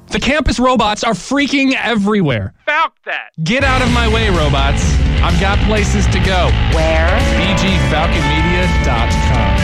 The campus robots are freaking everywhere. Falk that. Get out of my way, robots. I've got places to go. Where? bgfalconmedia.com.